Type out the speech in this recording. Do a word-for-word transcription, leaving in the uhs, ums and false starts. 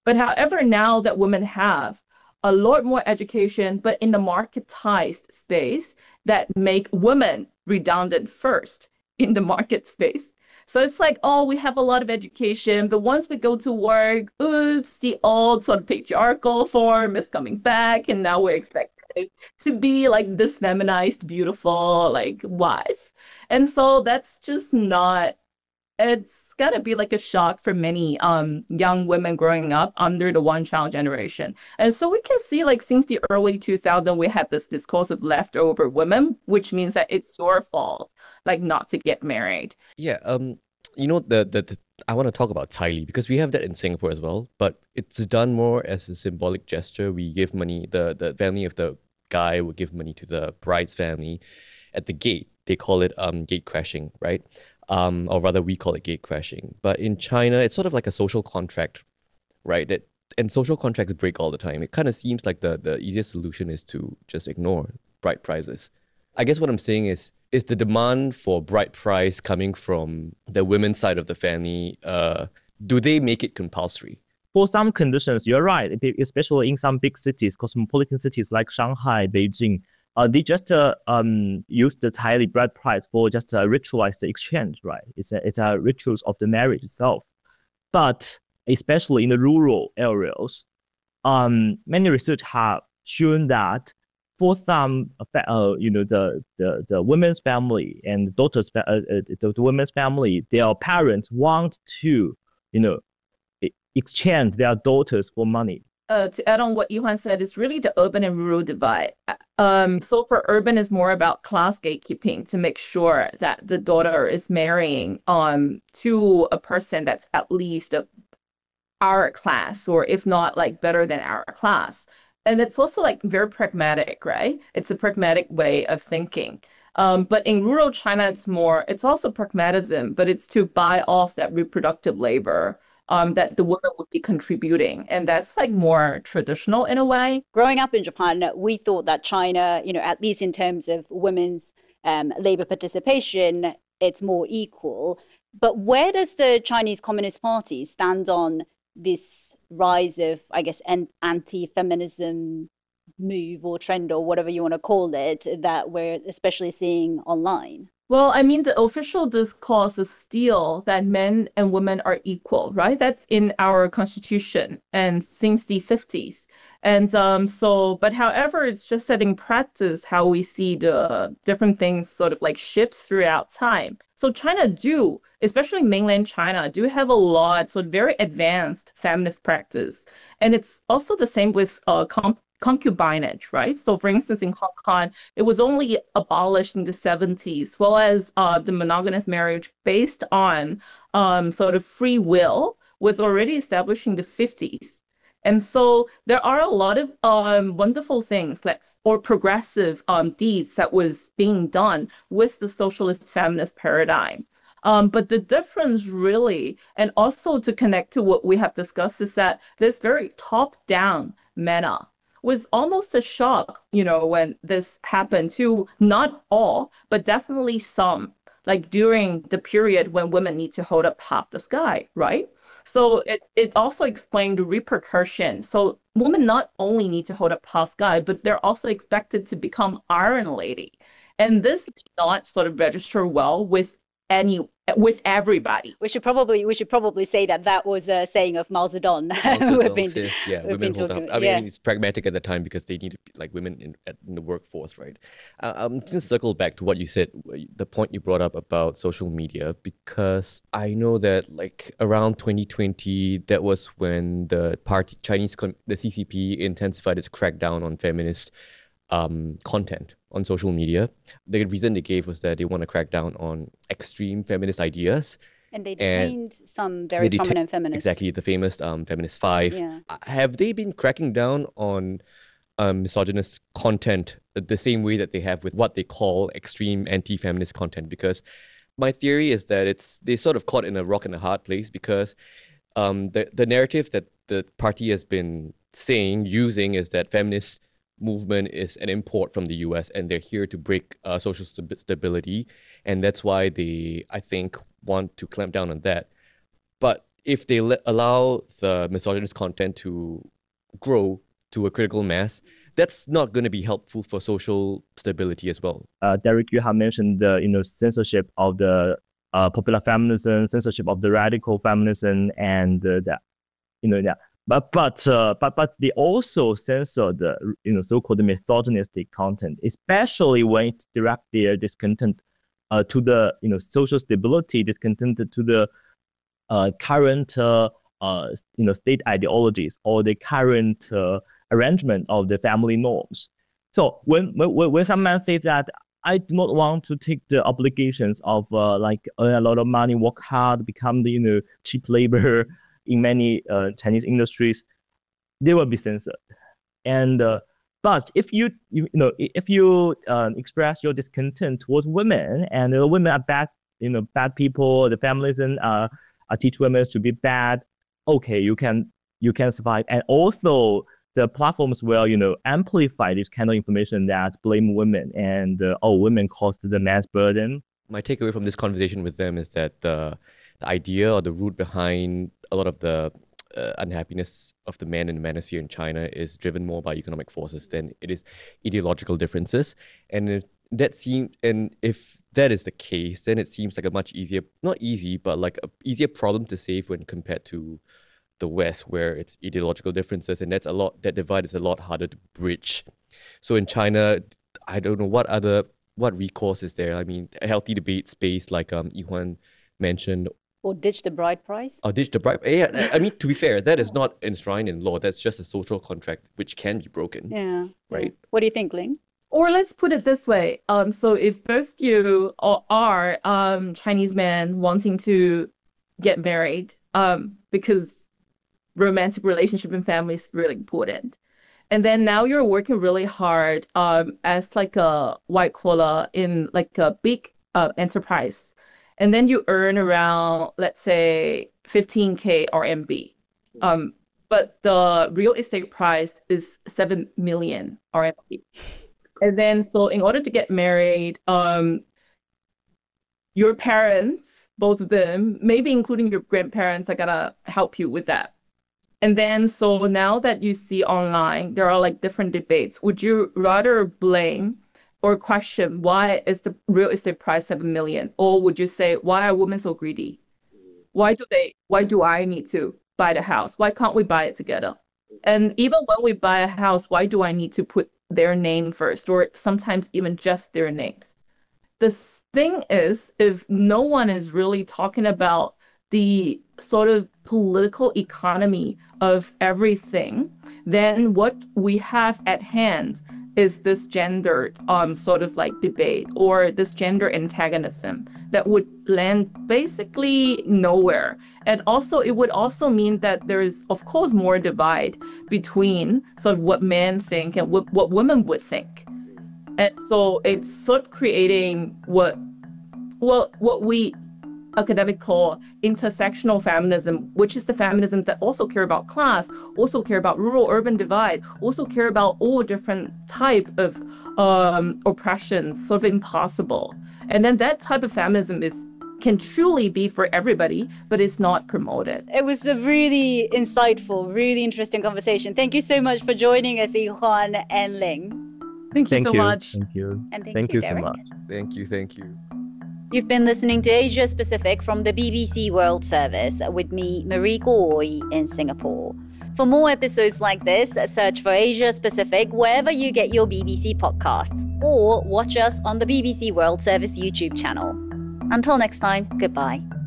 But however, now that women have a lot more education, but in the marketized space that make women redundant first in the market space. So it's like, oh, we have a lot of education, but once we go to work, oops, the old sort of patriarchal form is coming back, and now we're expected to be like this feminized, beautiful, like wife. And so that's just not it's gotta be like a shock for many um young women growing up under the one child generation. And so we can see like since the early two thousands we had this discourse of leftover women, which means that it's your fault, like not to get married. Yeah, um, you know the the, the I want to talk about Tylee because we have that in Singapore as well, but it's done more as a symbolic gesture. We give money, the the family of the guy will give money to the bride's family at the gate. They call it um gate crashing, right? Um, or rather we call it gate crashing. But in China, it's sort of like a social contract, right? That and social contracts break all the time. It kind of seems like the the easiest solution is to just ignore bride prices. I guess what I'm saying is is the demand for bride price coming from the women's side of the family, uh, do they make it compulsory? For some conditions, you're right, especially in some big cities, cosmopolitan cities like Shanghai, Beijing, uh, they just uh, um, use the highly bride price for just a ritualized exchange, right? It's a, it's a rituals of the marriage itself. But especially in the rural areas, um, many research have shown that for some, uh, you know, the, the, the women's family and the daughter's, uh, uh, the, the women's family, their parents want to, you know, exchange their daughters for money. Uh, to add on what Yuhan said, it's really the urban and rural divide. Um, so for urban is more about class gatekeeping to make sure that the daughter is marrying um to a person that's at least a, our class, or if not like better than our class. And it's also like very pragmatic, right? It's a pragmatic way of thinking. Um, but in rural China, it's more, it's also pragmatism, but it's to buy off that reproductive labor um, that the woman would be contributing. And that's like more traditional in a way. Growing up in Japan, we thought that China, you know, at least in terms of women's um, labor participation, it's more equal. But where does the Chinese Communist Party stand on this rise of, I guess, anti-feminism move or trend or whatever you want to call it that we're especially seeing online? Well, I mean, the official discourse is still that men and women are equal, right? That's in our constitution and since the fifties. And um, so, but however, it's just that in practice, how we see the different things sort of like shift throughout time. So China do, especially mainland China, do have a lot, so very advanced feminist practice. And it's also the same with uh, comp concubinage, right? So for instance, in Hong Kong, it was only abolished in the seventies, well as uh, the monogamous marriage based on um, sort of free will was already established in the fifties. And so there are a lot of um, wonderful things that's or progressive um, deeds that was being done with the socialist feminist paradigm. Um, but the difference really, and also to connect to what we have discussed, is that this very top-down manner was almost a shock, you know, when this happened to not all, but definitely some, like during the period when women need to hold up half the sky, right? So it, it also explained the repercussions. So women not only need to hold up half sky, but they're also expected to become Iron Lady. And this did not sort of register well with any with everybody. We should probably we should probably say that that was a saying of Mao Zedong. Mao Zedong been, says, yeah, women hold up. I mean, yeah. It's pragmatic at the time because they need like women in, in the workforce, right? Uh, I'm just circle back to what you said, the point you brought up about social media, because I know that like around twenty twenty, that was when the party Chinese the C C P intensified its crackdown on feminist Um, content on social media. The reason they gave was that they want to crack down on extreme feminist ideas. And they detained and some very prominent feminists. Exactly, the famous um, Feminist Five. Yeah. Have they been cracking down on um, misogynist content the same way that they have with what they call extreme anti-feminist content? Because my theory is that it's they sort of caught in a rock and a hard place because um, the, the narrative that the party has been saying, using, is that feminists movement is an import from the U S and they're here to break uh, social st stability, and that's why they, I think, want to clamp down on that. But if they le- allow the misogynist content to grow to a critical mass, that's not going to be helpful for social stability as well. Uh, Derek, you have mentioned the you know censorship of the uh, popular feminism, censorship of the radical feminism, and uh, that you know that. But but uh, but but they also censor the you know so-called misogynistic content, especially when it direct their discontent uh, to the you know social stability, discontent to the uh, current uh, uh, you know state ideologies or the current uh, arrangement of the family norms. So when when when some man says that I do not want to take the obligations of uh, like earn a lot of money, work hard, become the you know cheap labor in many uh, Chinese industries, they will be censored. And uh, but if you, you you know if you uh, express your discontent towards women and uh, women are bad, you know bad people, the families and uh, uh, teach women to be bad, okay, you can you can survive. And also the platforms will you know amplify this kind of information that blame women and uh, oh, women caused the mass burden. My takeaway from this conversation with them is that the the idea or the root behind a lot of the uh, unhappiness of the men and the manosphere in China is driven more by economic forces than it is ideological differences. And if that seem and if that is the case, then it seems like a much easier, not easy, but like a easier problem to save when compared to the West, where it's ideological differences, and that's a lot. That divide is a lot harder to bridge. So in China, I don't know what other what recourse is there. I mean, a healthy debate space like um Yi-Huan mentioned. Or ditch the bride price? Or ditch the bride. Yeah, I mean, to be fair, that is not enshrined in law. That's just a social contract which can be broken. Yeah. Right? What do you think, Ling? Or let's put it this way. Um, so if both of you are um, Chinese men wanting to get married um, because romantic relationship and family is really important, and then now you're working really hard um, as like a white collar in like a big uh, enterprise, and then you earn around, let's say, fifteen K R M B. Um, but the real estate price is seven million R M B. And then, so in order to get married, um, your parents, both of them, maybe including your grandparents, are gonna help you with that. And then, so now that you see online, there are like different debates. Would you rather blame or question why is the real estate price seven million? Or would you say, why are women so greedy? Why do they, why do I need to buy the house? Why can't we buy it together? And even when we buy a house, why do I need to put their name first, or sometimes even just their names? The thing is, if no one is really talking about the sort of political economy of everything, then what we have at hand is this gendered um, sort of like debate or this gender antagonism that would land basically nowhere. And also, it would also mean that there is, of course, more divide between sort of what men think and what, what women would think. And so it's sort of creating what, what, what we academic call intersectional feminism, which is the feminism that also care about class, also care about rural-urban divide, also care about all different type of um, oppressions, sort of impossible. And then that type of feminism is can truly be for everybody, but it's not promoted. It was a really insightful, really interesting conversation. Thank you so much for joining us, Yi-Huan and Ling. Thank you Thank so you. much. Thank you. And thank, Thank you, you so Derek. much. Thank you, thank you. You've been listening to Asia Pacific from the B B C World Service with me, Marie Goy, in Singapore. For more episodes like this, search for Asia Pacific wherever you get your B B C podcasts, or watch us on the B B C World Service YouTube channel. Until next time, goodbye.